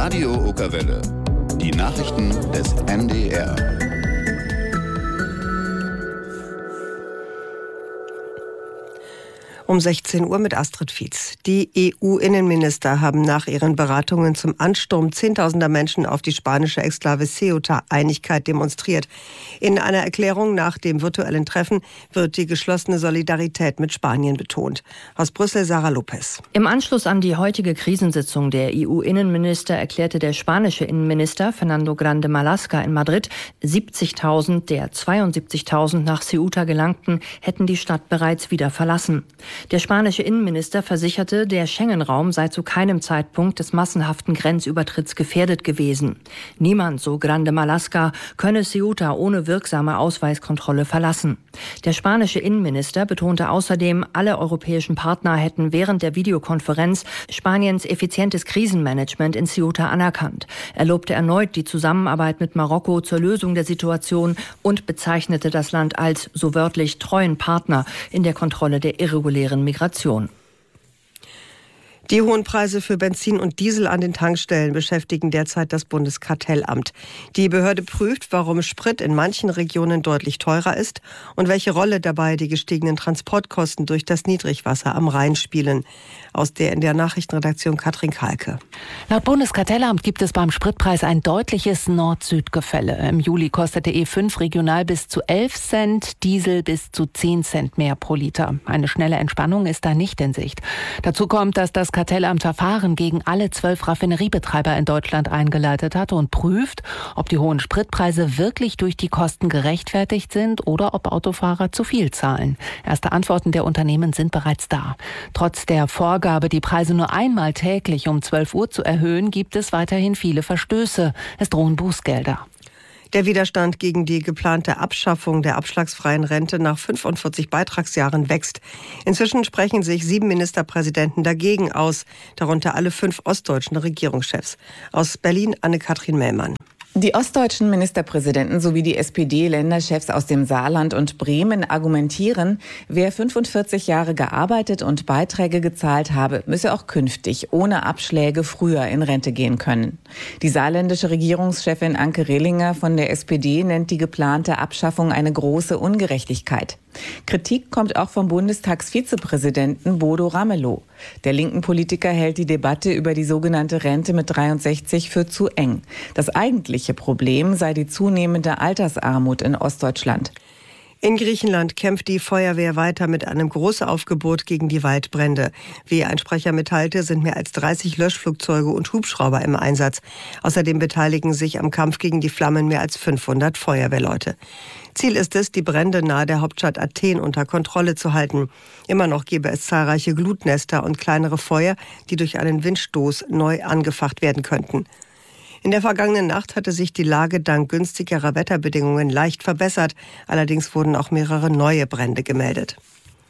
Radio Okerwelle. Die Nachrichten des NDR. Um 16 Uhr mit Astrid Fietz. Die EU-Innenminister haben nach ihren Beratungen zum Ansturm zehntausender Menschen auf die spanische Exklave Ceuta Einigkeit demonstriert. In einer Erklärung nach dem virtuellen Treffen wird die geschlossene Solidarität mit Spanien betont. Aus Brüssel Sarah Lopez. Im Anschluss an die heutige Krisensitzung der EU-Innenminister erklärte der spanische Innenminister Fernando Grande Marlaska in Madrid, 70.000 der 72.000 nach Ceuta gelangten, hätten die Stadt bereits wieder verlassen. Der spanische Innenminister versicherte, der Schengen-Raum sei zu keinem Zeitpunkt des massenhaften Grenzübertritts gefährdet gewesen. Niemand, so Grande Marlaska, könne Ceuta ohne wirksame Ausweiskontrolle verlassen. Der spanische Innenminister betonte außerdem, alle europäischen Partner hätten während der Videokonferenz Spaniens effizientes Krisenmanagement in Ceuta anerkannt. Er lobte erneut die Zusammenarbeit mit Marokko zur Lösung der Situation und bezeichnete das Land als, so wörtlich, treuen Partner in der Kontrolle der irregulären Migration. Die hohen Preise für Benzin und Diesel an den Tankstellen beschäftigen derzeit das Bundeskartellamt. Die Behörde prüft, warum Sprit in manchen Regionen deutlich teurer ist und welche Rolle dabei die gestiegenen Transportkosten durch das Niedrigwasser am Rhein spielen. Aus der NDR Nachrichtenredaktion Katrin Kalke. Laut Bundeskartellamt gibt es beim Spritpreis ein deutliches Nord-Süd-Gefälle. Im Juli kostete E5 regional bis zu 11 Cent, Diesel bis zu 10 Cent mehr pro Liter. Eine schnelle Entspannung ist da nicht in Sicht. Dazu kommt, dass das Kartellamt Verfahren gegen alle 12 Raffineriebetreiber in Deutschland eingeleitet hat und prüft, ob die hohen Spritpreise wirklich durch die Kosten gerechtfertigt sind oder ob Autofahrer zu viel zahlen. Erste Antworten der Unternehmen sind bereits da. Trotz der Vorgabe, die Preise nur einmal täglich um 12 Uhr zu erhöhen, gibt es weiterhin viele Verstöße. Es drohen Bußgelder. Der Widerstand gegen die geplante Abschaffung der abschlagsfreien Rente nach 45 Beitragsjahren wächst. Inzwischen sprechen sich 7 Ministerpräsidenten dagegen aus, darunter alle 5 ostdeutschen Regierungschefs. Aus Berlin Anne-Kathrin Mellmann. Die ostdeutschen Ministerpräsidenten sowie die SPD-Länderchefs aus dem Saarland und Bremen argumentieren, wer 45 Jahre gearbeitet und Beiträge gezahlt habe, müsse auch künftig ohne Abschläge früher in Rente gehen können. Die saarländische Regierungschefin Anke Rehlinger von der SPD nennt die geplante Abschaffung eine große Ungerechtigkeit. Kritik kommt auch vom Bundestagsvizepräsidenten Bodo Ramelow. Der linken Politiker hält die Debatte über die sogenannte Rente mit 63 für zu eng. Das eigentliche Problem sei die zunehmende Altersarmut in Ostdeutschland. In Griechenland kämpft die Feuerwehr weiter mit einem Großaufgebot gegen die Waldbrände. Wie ein Sprecher mitteilte, sind mehr als 30 Löschflugzeuge und Hubschrauber im Einsatz. Außerdem beteiligen sich am Kampf gegen die Flammen mehr als 500 Feuerwehrleute. Ziel ist es, die Brände nahe der Hauptstadt Athen unter Kontrolle zu halten. Immer noch gäbe es zahlreiche Glutnester und kleinere Feuer, die durch einen Windstoß neu angefacht werden könnten. In der vergangenen Nacht hatte sich die Lage dank günstigerer Wetterbedingungen leicht verbessert. Allerdings wurden auch mehrere neue Brände gemeldet.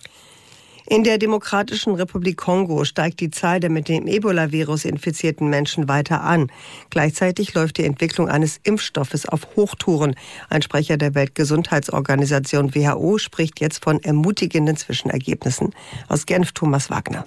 In der Demokratischen Republik Kongo steigt die Zahl der mit dem Ebola-Virus infizierten Menschen weiter an. Gleichzeitig läuft die Entwicklung eines Impfstoffes auf Hochtouren. Ein Sprecher der Weltgesundheitsorganisation WHO spricht jetzt von ermutigenden Zwischenergebnissen. Aus Genf Thomas Wagner.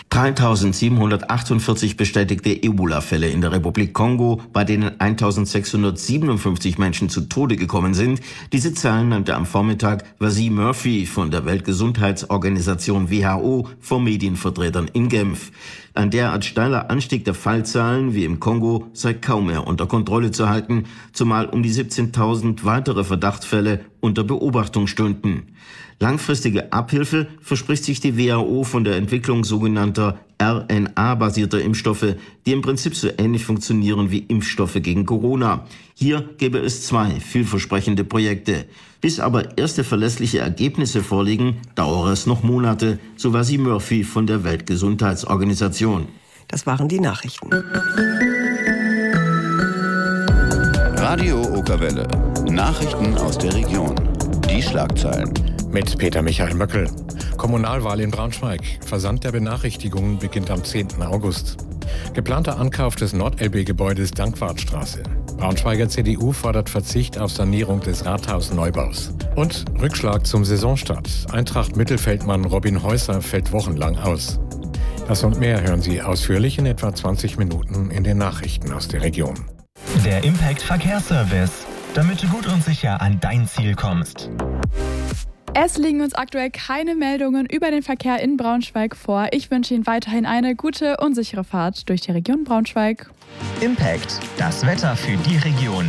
3.748 bestätigte Ebola-Fälle in der Republik Kongo, bei denen 1.657 Menschen zu Tode gekommen sind. Diese Zahlen nannte am Vormittag Vasil Murphy von der Weltgesundheitsorganisation WHO vor Medienvertretern in Genf. Ein derart steiler Anstieg der Fallzahlen wie im Kongo sei kaum mehr unter Kontrolle zu halten, zumal um die 17.000 weitere Verdachtsfälle unter Beobachtung stünden. Langfristige Abhilfe verspricht sich die WHO von der Entwicklung sogenannter RNA-basierter Impfstoffe, die im Prinzip so ähnlich funktionieren wie Impfstoffe gegen Corona. Hier gäbe es 2 vielversprechende Projekte. Bis aber erste verlässliche Ergebnisse vorliegen, dauere es noch Monate, so Vasil Murphy von der Weltgesundheitsorganisation. Das waren die Nachrichten. Radio Okerwelle. Nachrichten aus der Region. Die Schlagzeilen. Mit Peter Michael Möckel. Kommunalwahl in Braunschweig. Versand der Benachrichtigungen beginnt am 10. August. Geplanter Ankauf des Nord-LB-Gebäudes Dankwartstraße. Braunschweiger CDU fordert Verzicht auf Sanierung des Rathausneubaus. Und Rückschlag zum Saisonstart. Eintracht-Mittelfeldmann Robin Häuser fällt wochenlang aus. Das und mehr hören Sie ausführlich in etwa 20 Minuten in den Nachrichten aus der Region. Der Impact Verkehrsservice, damit du gut und sicher an dein Ziel kommst. Es liegen uns aktuell keine Meldungen über den Verkehr in Braunschweig vor. Ich wünsche Ihnen weiterhin eine gute und sichere Fahrt durch die Region Braunschweig. Impact, das Wetter für die Region.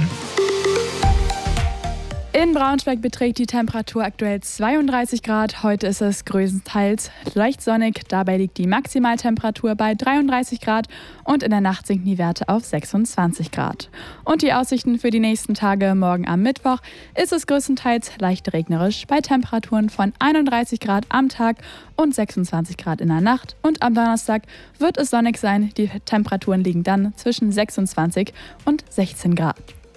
In Braunschweig beträgt die Temperatur aktuell 32 Grad. Heute ist es größtenteils leicht sonnig. Dabei liegt die Maximaltemperatur bei 33 Grad und in der Nacht sinken die Werte auf 26 Grad. Und die Aussichten für die nächsten Tage: morgen am Mittwoch ist es größtenteils leicht regnerisch bei Temperaturen von 31 Grad am Tag und 26 Grad in der Nacht. Und am Donnerstag wird es sonnig sein. Die Temperaturen liegen dann zwischen 26 und 16 Grad.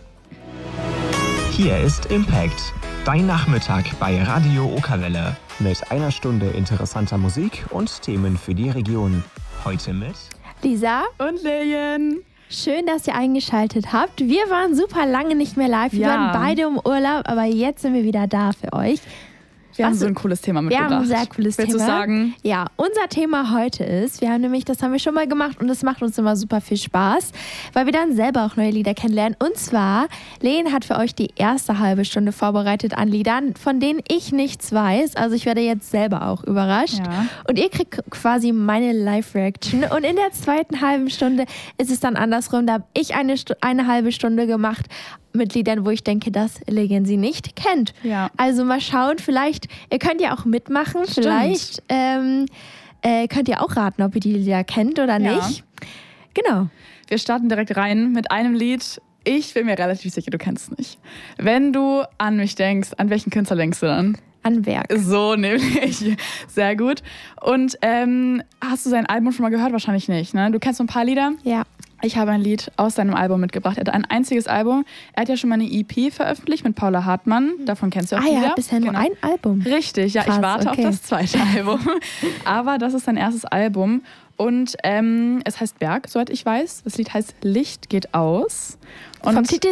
Hier ist Impact, dein Nachmittag bei Radio Okerwelle. Mit einer Stunde interessanter Musik und Themen für die Region. Heute mit Lisa und Lilian. Schön, dass ihr eingeschaltet habt. Wir waren super lange nicht mehr live. Wir waren beide im Urlaub, aber jetzt sind wir wieder da für euch. Wir haben so ein cooles Thema mitgebracht. Wir haben ein sehr cooles Thema. Willst du sagen? Ja, unser Thema heute ist, das haben wir schon mal gemacht und das macht uns immer super viel Spaß, weil wir dann selber auch neue Lieder kennenlernen. Und zwar, Len hat für euch die erste halbe Stunde vorbereitet an Liedern, von denen ich nichts weiß. Also ich werde jetzt selber auch überrascht. Ja. Und ihr kriegt quasi meine Live-Reaction. Und in der zweiten halben Stunde ist es dann andersrum. Da habe ich eine halbe Stunde gemacht mit Liedern, wo ich denke, dass Lilian sie nicht kennt. Ja. Also mal schauen, vielleicht, ihr könnt ja auch mitmachen, stimmt. Vielleicht könnt ihr auch raten, ob ihr die Lieder kennt oder nicht. Genau. Wir starten direkt rein mit einem Lied. Ich bin mir relativ sicher, du kennst es nicht. Wenn du an mich denkst, an welchen Künstler denkst du dann? An Berg. So nämlich. Sehr gut. Und hast du sein Album schon mal gehört? Wahrscheinlich nicht, ne? Du kennst so ein paar Lieder? Ja. Ich habe ein Lied aus seinem Album mitgebracht. Er hat ein einziges Album. Er hat ja schon mal eine EP veröffentlicht mit Paula Hartmann. Davon kennst du auch Lieder. Ah, er hat bisher nur ein Album. Richtig, ja. Krass, ich warte auf das zweite Album. Aber das ist sein erstes Album. Und es heißt Berg, soweit ich weiß. Das Lied heißt Licht geht aus. Und vom Titel